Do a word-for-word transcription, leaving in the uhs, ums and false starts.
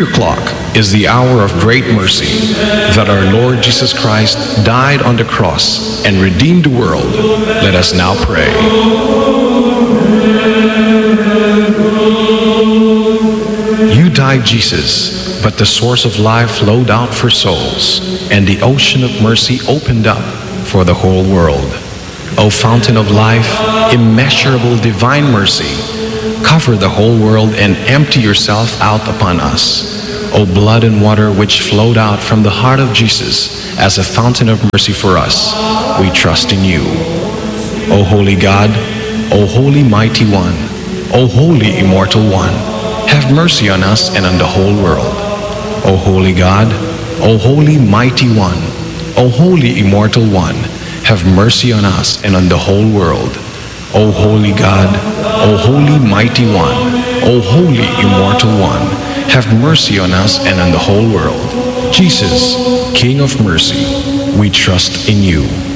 o'clock is the hour of great mercy, that our Lord Jesus Christ died on the cross and redeemed the world. Let us now pray. You died, Jesus, but the source of life flowed out for souls, and the ocean of mercy opened up for the whole world. O fountain of life, immeasurable divine mercy, cover the whole world and empty yourself out upon us. O blood and water which flowed out from the heart of Jesus as a fountain of mercy for us, we trust in you. O holy God, O holy mighty one, O holy immortal one, have mercy on us and on the whole world. O holy God, O holy mighty one, O holy immortal one, have mercy on us and on the whole world. O holy God, O holy mighty one, O holy immortal one, have mercy on us and on the whole world. Jesus, King of mercy, we trust in you.